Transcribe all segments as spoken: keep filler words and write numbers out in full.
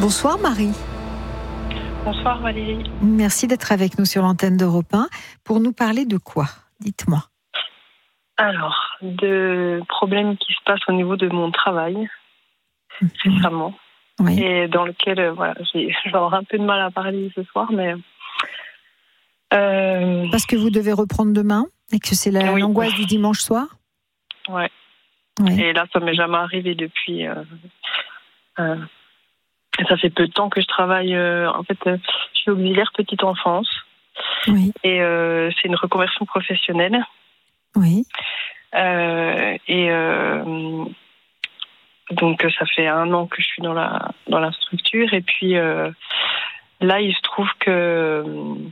Bonsoir Marie. Bonsoir Valérie. Merci d'être avec nous sur l'antenne d'Europe un. Pour nous parler de quoi ? Dites-moi. Alors, de problèmes qui se passent au niveau de mon travail, mmh. récemment. Oui. Et dans lequel, euh, voilà, j'ai, je vais avoir un peu de mal à parler ce soir, mais... Euh... Parce que vous devez reprendre demain et que c'est la, oui. l'angoisse du dimanche soir ? Ouais. Oui. Et là, ça m'est jamais arrivé depuis... Euh, euh, ça fait peu de temps que je travaille... Euh, en fait, euh, je suis auxiliaire petite enfance. Oui. Et euh, c'est une reconversion professionnelle. Oui. Euh, et... Euh, donc, ça fait un an que je suis dans la, dans la structure. Et puis, euh, là, il se trouve que...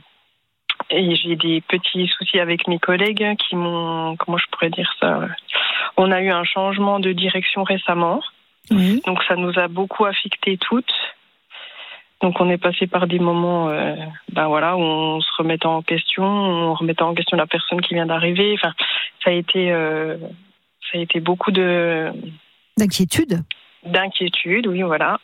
Et j'ai des petits soucis avec mes collègues qui m'ont... Comment je pourrais dire ça ? On a eu un changement de direction récemment. Oui. Donc, ça nous a beaucoup affectées toutes. Donc, on est passé par des moments euh, ben voilà, où on se remettait en question, on remettait en question la personne qui vient d'arriver. Enfin, ça a été, euh, ça a été beaucoup de... D'inquiétude ? D'inquiétude, oui, voilà.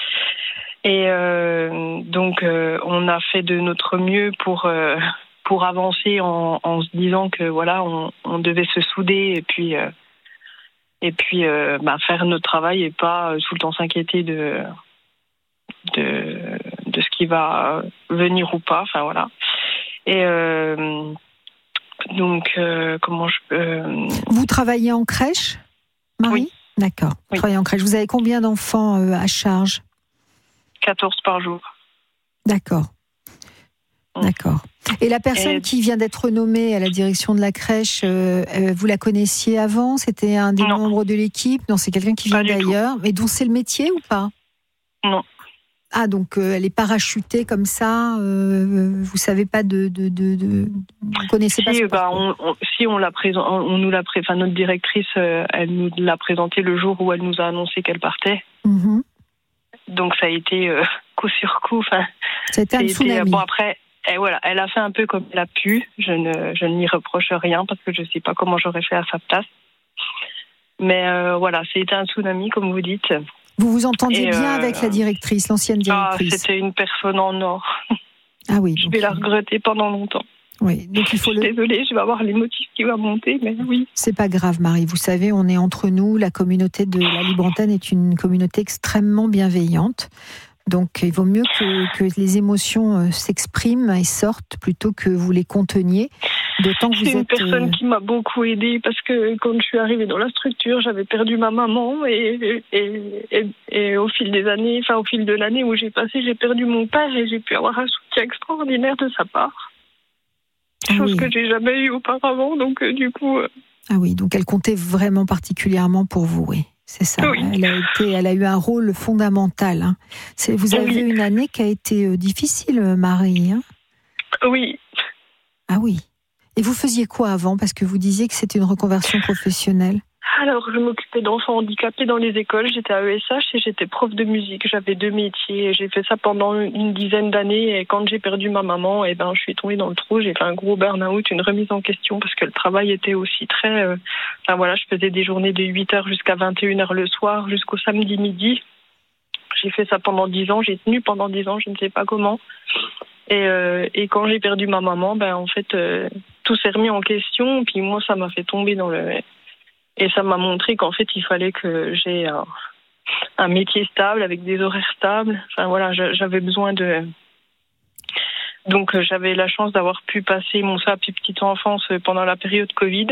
Et euh, donc, euh, on a fait de notre mieux pour, euh, pour avancer en, en se disant que voilà, on, on devait se souder et puis, euh, et puis euh, bah, faire notre travail et pas euh, tout le temps s'inquiéter de, de, de ce qui va venir ou pas. Enfin, voilà. Et euh, donc, euh, comment je peux... Euh... Vous travaillez en crèche, Marie ? Oui. D'accord. Vous oui. travaillez en crèche. Vous avez combien d'enfants euh, à charge ? quatorze par jour. D'accord. D'accord. Et la personne Et... qui vient d'être nommée à la direction de la crèche, euh, euh, vous la connaissiez avant ? C'était un des non. membres de l'équipe ? Non, c'est quelqu'un qui vient d'ailleurs. Mais dont c'est le métier ou pas ? Non. Ah, donc euh, elle est parachutée comme ça. Euh, vous savez pas de, de, de, de vous connaissez si, pas. Ce bah, on, on, si on l'a présent, on, on nous l'a pré... enfin, notre directrice, euh, elle nous l'a présenté le jour où elle nous a annoncé qu'elle partait. Mm-hmm. Donc ça a été euh, coup sur coup. Enfin, c'était un été, tsunami. Bon après, elle, voilà, elle a fait un peu comme elle a pu. Je ne, je n'y reproche rien parce que je sais pas comment j'aurais fait à sa place. Mais euh, voilà, c'était un tsunami comme vous dites. Vous vous entendiez Et bien euh, avec la directrice, l'ancienne directrice ? Ah, c'était une personne en or. Ah oui. Je vais la regretter pendant longtemps. Oui, donc il faut je suis le... désolée, je vais avoir l'émotif qui va monter, mais oui. C'est pas grave, Marie. Vous savez, on est entre nous. La communauté de la Libre Antenne est une communauté extrêmement bienveillante. Donc, il vaut mieux que, que les émotions s'expriment et sortent plutôt que vous les conteniez. D'autant que vous C'est une êtes... personne qui m'a beaucoup aidée parce que quand je suis arrivée dans la structure, j'avais perdu ma maman et, et, et, et au fil des années, enfin au fil de l'année où j'ai passé, j'ai perdu mon père et j'ai pu avoir un soutien extraordinaire de sa part. Chose ah oui. que j'ai jamais eue auparavant, donc euh, du coup... Euh... Ah oui, donc elle comptait vraiment particulièrement pour vous, oui. C'est ça. Oui. Elle a été, elle a eu un rôle fondamental. Hein. C'est, vous avez oui. eu une année qui a été euh, difficile, Marie. Hein ? Oui. Ah oui. Et vous faisiez quoi avant ? Parce que vous disiez que c'était une reconversion professionnelle. Alors, je m'occupais d'enfants handicapés dans les écoles. J'étais à E S H et j'étais prof de musique. J'avais deux métiers. J'ai fait ça pendant une dizaine d'années. Et quand j'ai perdu ma maman, eh ben, je suis tombée dans le trou. J'ai fait un gros burn-out, une remise en question parce que le travail était aussi très... Euh... Enfin voilà, je faisais des journées de huit heures jusqu'à vingt et une heures le soir, jusqu'au samedi midi. J'ai fait ça pendant dix ans. J'ai tenu pendant dix ans, je ne sais pas comment. Et, euh, et quand j'ai perdu ma maman, ben, en fait, euh, tout s'est remis en question. Puis moi, ça m'a fait tomber dans le... Et ça m'a montré qu'en fait, il fallait que j'ai un, un métier stable, avec des horaires stables. Enfin, voilà, j'avais besoin de... Donc, j'avais la chance d'avoir pu passer mon S A P et petite enfance pendant la période Covid.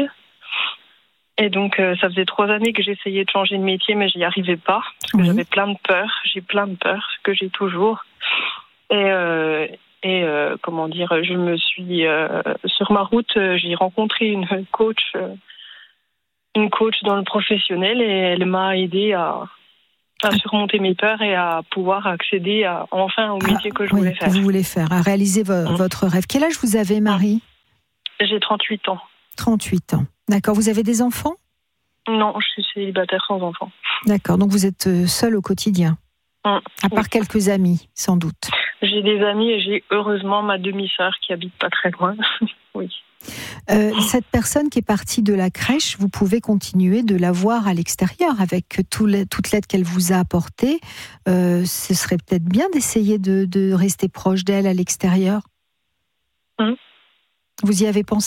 Et donc, ça faisait trois années que j'essayais de changer de métier, mais j'y arrivais pas. Parce que mmh. j'avais plein de peurs. J'ai plein de peurs, que j'ai toujours. Et... Euh, Et euh, comment dire, je me suis... Euh, sur ma route, j'ai rencontré une coach... Euh, une coach dans le professionnel et elle m'a aidée à, à surmonter mes peurs et à pouvoir accéder à, enfin au métier que je oui, voulais faire. Que vous voulez faire, à réaliser vo- mmh. votre rêve. Quel âge vous avez, Marie ? J'ai trente-huit ans. trente-huit ans. D'accord. Vous avez des enfants ? Non, je suis célibataire sans enfants. D'accord. Donc vous êtes seule au quotidien ? Mmh. À part oui. quelques amis, sans doute. J'ai des amis et j'ai heureusement ma demi-sœur qui habite pas très loin. Oui. Euh, cette personne qui est partie de la crèche, vous pouvez continuer de la voir à l'extérieur avec tout le, toute l'aide qu'elle vous a apportée. Euh, ce serait peut-être bien d'essayer de, de rester proche d'elle à l'extérieur. Mmh. Vous y avez pensé ?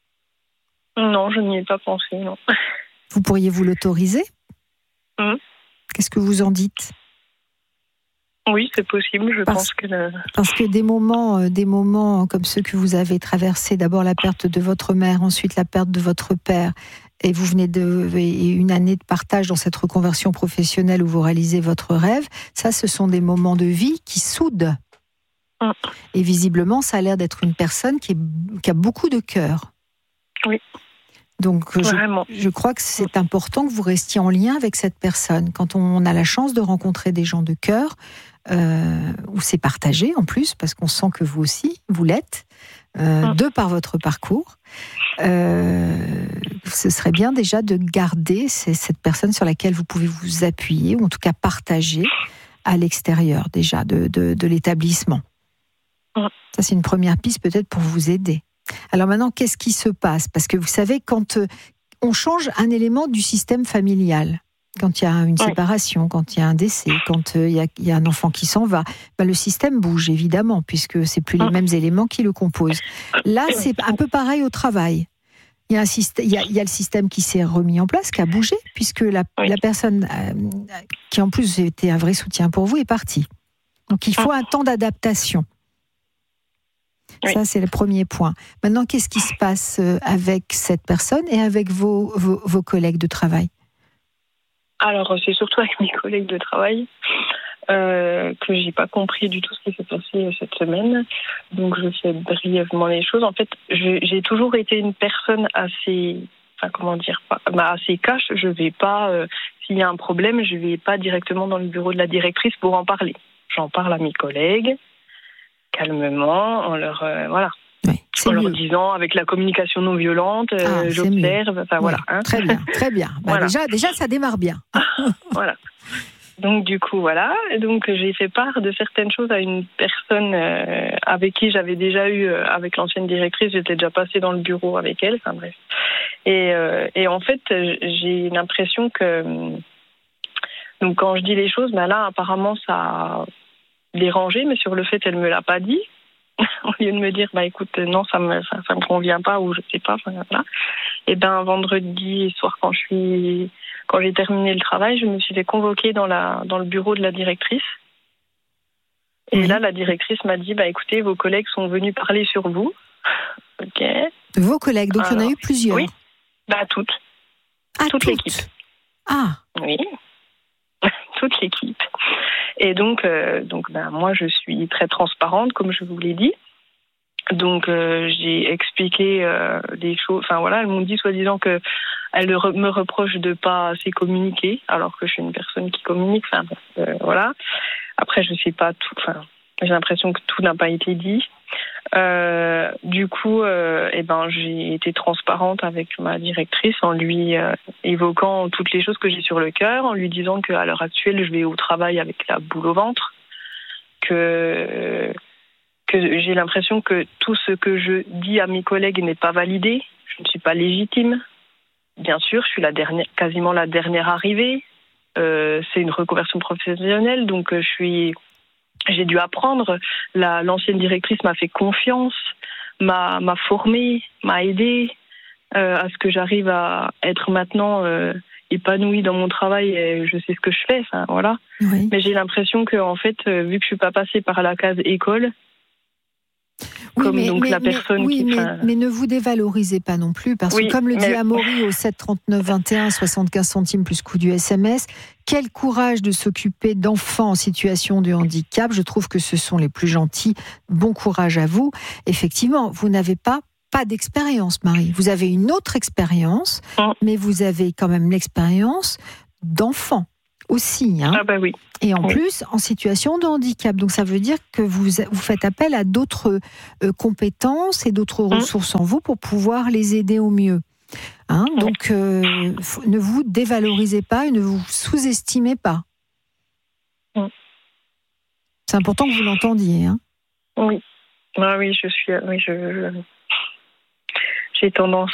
Non, je n'y ai pas pensé, non. Vous pourriez vous l'autoriser ? Mmh. Qu'est-ce que vous en dites ? Oui, c'est possible, je parce, pense que... Le... Parce que des moments, euh, des moments comme ceux que vous avez traversés, d'abord la perte de votre mère, ensuite la perte de votre père, et vous venez de et une année de partage dans cette reconversion professionnelle où vous réalisez votre rêve, ça, ce sont des moments de vie qui soudent. Mmh. Et visiblement, ça a l'air d'être une personne qui, est, qui a beaucoup de cœur. Oui. Donc, je, je crois que c'est important que vous restiez en lien avec cette personne. Quand on a la chance de rencontrer des gens de cœur, euh, où c'est partagé en plus, parce qu'on sent que vous aussi, vous l'êtes, euh, mmh. de par votre parcours, euh, ce serait bien déjà de garder cette personne sur laquelle vous pouvez vous appuyer, ou en tout cas partager à l'extérieur déjà de, de, de l'établissement. Mmh. Ça, c'est une première piste peut-être pour vous aider. Alors maintenant, qu'est-ce qui se passe ? Parce que vous savez, quand euh, on change un élément du système familial, quand il y a une séparation, quand il y a un décès, quand euh, il, y a, il y a un enfant qui s'en va, ben, le système bouge évidemment, puisque c'est plus les mêmes éléments qui le composent. Là, c'est un peu pareil au travail. Il y a, un système, il y a, il y a le système qui s'est remis en place, qui a bougé, puisque la, la personne euh, qui en plus était un vrai soutien pour vous est partie. Donc il faut un temps d'adaptation. Oui. Ça, c'est le premier point. Maintenant, qu'est-ce qui se passe avec cette personne et avec vos, vos, vos collègues de travail ? Alors, c'est surtout avec mes collègues de travail euh, que j'ai pas compris du tout ce qui s'est passé cette semaine. Donc, je fais brièvement les choses. En fait, je, j'ai toujours été une personne assez, enfin, comment dire, pas, bah, assez cash. Je vais pas, euh, s'il y a un problème, je vais pas directement dans le bureau de la directrice pour en parler. J'en parle à mes collègues. Calmement, en leur euh, voilà, oui, en leur disant avec la communication non violente, euh, ah, j'observe, enfin oui, voilà. Hein. Très bien, très bien. Bah, voilà. Déjà, déjà, ça démarre bien. Voilà. Donc du coup, voilà. Donc j'ai fait part de certaines choses à une personne euh, avec qui j'avais déjà eu, euh, avec l'ancienne directrice, j'étais déjà passée dans le bureau avec elle. Enfin bref. Et euh, et en fait, j'ai l'impression que donc quand je dis les choses, ben là, apparemment, ça dérangé, mais sur le fait, elle me l'a pas dit. Au lieu de me dire, bah écoute, non, ça me, ça, ça me convient pas, ou je sais pas, enfin, voilà. Et ben, vendredi soir, quand je suis, quand j'ai terminé le travail, je me suis fait convoquer dans la, dans le bureau de la directrice. Et mmh. là, la directrice m'a dit, bah écoutez, vos collègues sont venus parler sur vous. Ok. Vos collègues, donc il y en a eu plusieurs. Oui. Bah toutes. Ah, toute toutes. l'équipe. Ah. Oui. Toute l'équipe. Et donc, euh, donc ben, moi, je suis très transparente, comme je vous l'ai dit. Donc, euh, j'ai expliqué euh, des choses. Enfin, voilà, elles m'ont dit, soi-disant, qu'elles re- me reprochent de pas assez communiquer, alors que je suis une personne qui communique. Enfin, euh, voilà. Après, je sais pas tout. Enfin, j'ai l'impression que tout n'a pas été dit. Euh, du coup, euh, eh ben, j'ai été transparente avec ma directrice en lui euh, évoquant toutes les choses que j'ai sur le cœur, en lui disant qu'à l'heure actuelle, je vais au travail avec la boule au ventre, que, que j'ai l'impression que tout ce que je dis à mes collègues n'est pas validé, je ne suis pas légitime. Bien sûr, je suis la dernière, quasiment la dernière arrivée. Euh, c'est une reconversion professionnelle, donc je suis... J'ai dû apprendre. La, l'ancienne directrice m'a fait confiance, m'a, m'a formée, m'a aidée euh, à ce que j'arrive à être maintenant euh, épanouie dans mon travail et je sais ce que je fais. Enfin, voilà. Oui. Mais j'ai l'impression que, en fait, euh, vu que je suis pas passée par la case école, oui, comme mais, donc mais, la personne mais, oui, qui... Mais, enfin... mais ne vous dévalorisez pas non plus, parce oui, que comme le mais... dit Amaury au sept trente-neuf vingt et un, soixante-quinze centimes plus coût du S M S, quel courage de s'occuper d'enfants en situation de handicap. Je trouve que ce sont les plus gentils. Bon courage à vous. Effectivement, vous n'avez pas pas d'expérience, Marie. Vous avez une autre expérience, oh. mais vous avez quand même l'expérience d'enfant aussi. Hein. Ah bah oui. Et en oui. plus, en situation de handicap. Donc ça veut dire que vous, vous faites appel à d'autres euh, compétences et d'autres mmh. ressources en vous pour pouvoir les aider au mieux. Hein, oui. Donc euh, ne vous dévalorisez pas et ne vous sous-estimez pas. Mmh. C'est important que vous l'entendiez. Hein. Oui. Ah oui, je suis... Oui, je... J'ai tendance